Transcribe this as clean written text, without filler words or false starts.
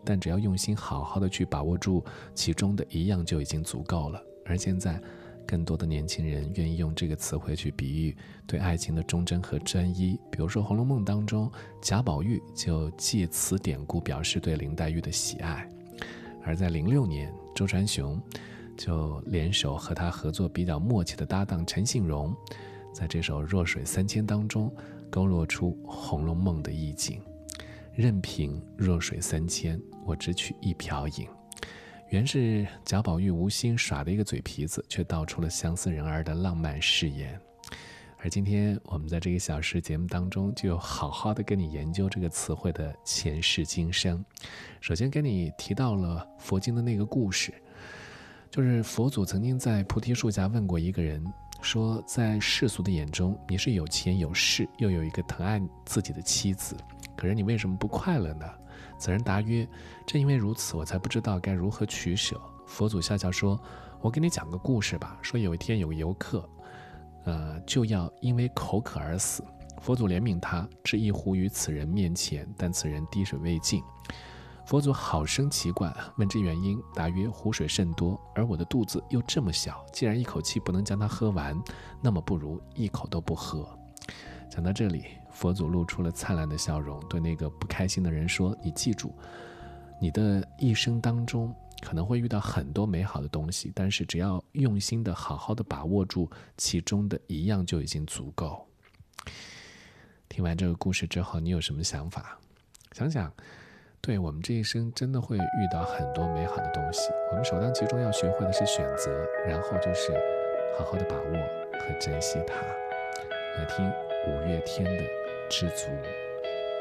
但只要用心好好的去把握住其中的一样就已经足够了。而现在更多的年轻人愿意用这个词汇去比喻对爱情的忠贞和专一，比如说《红楼梦》当中，贾宝玉就借此典故表示对林黛玉的喜爱。而在06年，周传雄就联手和他合作比较默契的搭档陈信荣，在这首《弱水三千》当中勾勒出《红楼梦》的意境。任凭弱水三千，我只取一瓢饮。原是贾宝玉无心耍的一个嘴皮子，却道出了相思人儿的浪漫誓言。而今天我们在这个小时节目当中，就好好的跟你研究这个词汇的前世今生。首先跟你提到了佛经的那个故事，就是佛祖曾经在菩提树下问过一个人，说在世俗的眼中，你是有钱有势，又有一个疼爱自己的妻子，可是你为什么不快乐呢？此人答曰，正因为如此，我才不知道该如何取舍。佛祖笑笑说，我给你讲个故事吧。说有一天有个游客就要因为口渴而死，佛祖怜悯他，置一壶于此人面前，但此人滴水未进。佛祖好生奇怪，问之原因，答曰，湖水甚多，而我的肚子又这么小，既然一口气不能将它喝完，那么不如一口都不喝。讲到这里，佛祖露出了灿烂的笑容，对那个不开心的人说，你记住，你的一生当中可能会遇到很多美好的东西，但是只要用心的好好的把握住其中的一样就已经足够。听完这个故事之后，你有什么想法？想想，对，我们这一生真的会遇到很多美好的东西，我们首当其冲要学会的是选择，然后就是好好的把握和珍惜它。来听五月天的知足。